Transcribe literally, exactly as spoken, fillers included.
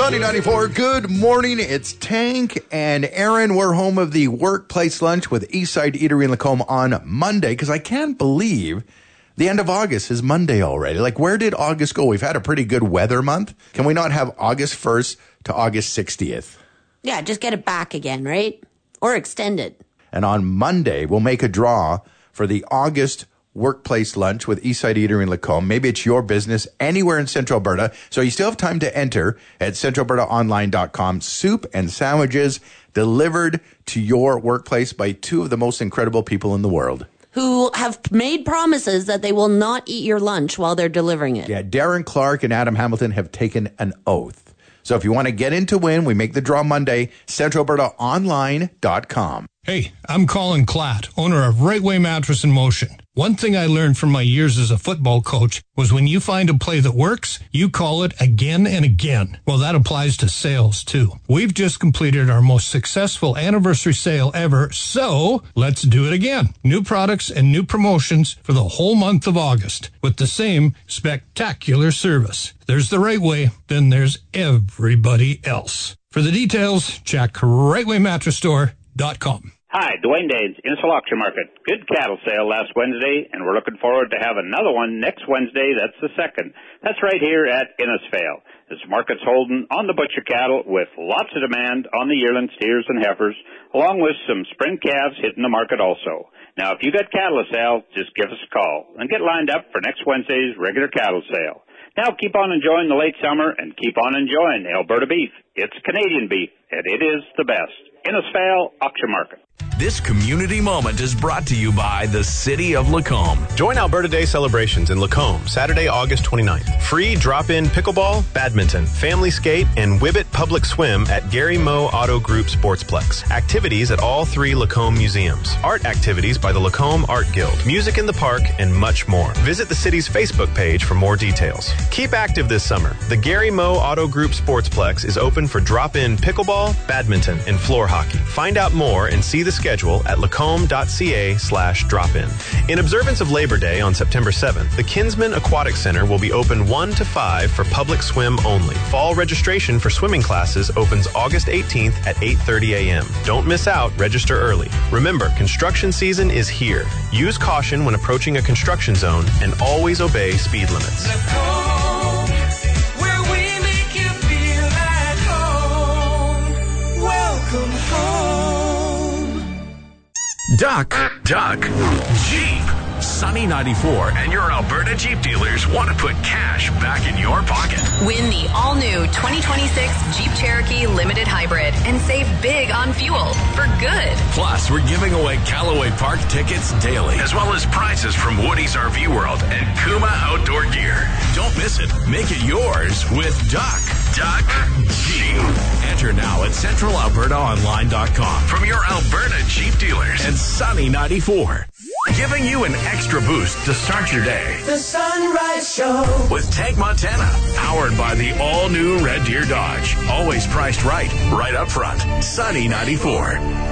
Sunny ninety-four, good morning. It's Tank and Aaron. We're home of the workplace lunch with Eastside Eatery in Lacombe on Monday, because I can't believe the end of August is Monday already. Like, where did August go? We've had a pretty good weather month. Can we not have August first to August sixtieth? Yeah, just get it back again, right? Or extend it. And on Monday, we'll make a draw for the August workplace lunch with Eastside Eatery in Lacombe. Maybe it's your business anywhere in Central Alberta. So you still have time to enter at central alberta online dot com. Soup and sandwiches delivered to your workplace by two of the most incredible people in the world, who have made promises that they will not eat your lunch while they're delivering it. Yeah, Darren Clark and Adam Hamilton have taken an oath. So if you want to get in to win, we make the draw Monday, central alberta online dot com. Hey, I'm Colin Klatt, owner of Right Way Mattress in Motion. One thing I learned from my years as a football coach was when you find a play that works, you call it again and again. Well, that applies to sales, too. We've just completed our most successful anniversary sale ever, so let's do it again. New products and new promotions for the whole month of August with the same spectacular service. There's the Right Way, then there's everybody else. For the details, check right way mattress store dot com. Hi, Dwayne Danes, Innisfil Auction Market. Good cattle sale last Wednesday, and we're looking forward to have another one next Wednesday. That's the second. That's right here at Innisfail. This market's holding on the butcher cattle with lots of demand on the yearling steers and heifers, along with some spring calves hitting the market also. Now, if you got cattle to sell, just give us a call and get lined up for next Wednesday's regular cattle sale. Now, keep on enjoying the late summer and keep on enjoying Alberta beef. It's Canadian beef, and it is the best. Innisfail Auction Market. This community moment is brought to you by the City of Lacombe. Join Alberta Day celebrations in Lacombe, Saturday, August twenty-ninth. Free drop-in pickleball, badminton, family skate, and Whibbit Public Swim at Gary Moe Auto Group Sportsplex. Activities at all three Lacombe museums. Art activities by the Lacombe Art Guild. Music in the park, and much more. Visit the city's Facebook page for more details. Keep active this summer. The Gary Moe Auto Group Sportsplex is open for drop-in pickleball, badminton, and floor hockey. Find out more and see the schedule at lacombe.ca slash drop-in. In observance of Labor Day on September seventh, the Kinsman Aquatic Center will be open one to five for public swim only. Fall registration for swimming classes opens August eighteenth at eight thirty a.m. Don't miss out. Register early. Remember, construction season is here. Use caution when approaching a construction zone and always obey speed limits. Lacombe, where we make you feel at home. Welcome home. Duck, duck, Jeep. Sunny ninety-four and your Alberta Jeep dealers want to put cash back in your pocket. Win the all-new twenty twenty-six Jeep Cherokee Limited Hybrid and save big on fuel for good. Plus, we're giving away Callaway Park tickets daily, as well as prizes from Woody's R V World and Kuma Outdoor Gear. Don't miss it. Make it yours with Duck, Duck, Jeep. Enter now at central alberta online dot com from your Alberta Jeep dealers and Sunny ninety-four. Giving you an extra boost to start your day. The Sunrise Show with Tank Montana, powered by the all-new Red Deer Dodge. Always priced right, right up front. Sunny ninety-four.